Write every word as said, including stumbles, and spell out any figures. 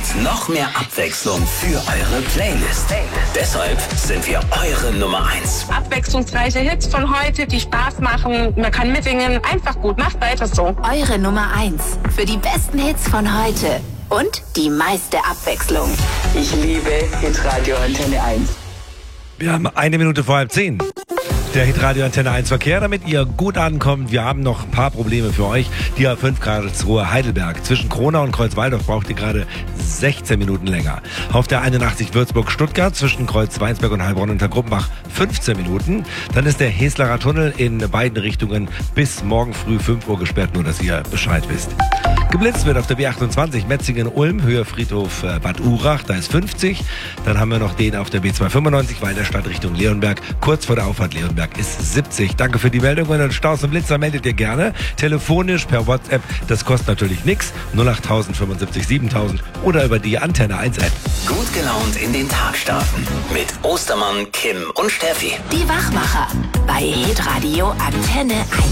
mit noch mehr Abwechslung für eure Playlist. Deshalb sind wir eure Nummer eins. Abwechslungsreiche Hits von heute, die Spaß machen. Man kann mitsingen. Einfach gut. Macht weiter so. Eure Nummer eins für die besten Hits von heute und die meiste Abwechslung. Ich liebe Hitradio Antenne eins. Wir haben eine Minute vor halb zehn. Der Hitradio Antenne eins Verkehr, damit ihr gut ankommt. Wir haben noch ein paar Probleme für euch. Die A fünf Karlsruhe Heidelberg. Zwischen Kronau und Kreuzwaldorf braucht ihr gerade sechzehn Minuten länger. Auf der einundachtzig Würzburg Stuttgart zwischen Kreuzweinsberg und Heilbronn unter Gruppenbach fünfzehn Minuten. Dann ist der Heslarer Tunnel in beiden Richtungen bis morgen früh fünf Uhr gesperrt, nur dass ihr Bescheid wisst. Geblitzt wird auf der B achtundzwanzig Metzingen-Ulm, Höhe Friedhof Bad Urach, da ist fünfzig. Dann haben wir noch den auf der B zweihundertfünfundneunzig, Walderstadt Richtung Leonberg, kurz vor der Auffahrt Leonberg ist siebzig. Danke für die Meldung. Wenn ihr Staus und Blitzer meldet ihr gerne. Telefonisch per WhatsApp, das kostet natürlich nichts. null acht null null null fünfundsiebzig siebentausend oder über die Antenne eins App. Gut gelaunt in den Tag starten mit Ostermann, Kim und Steffi. Die Wachmacher bei Hitradio Antenne eins.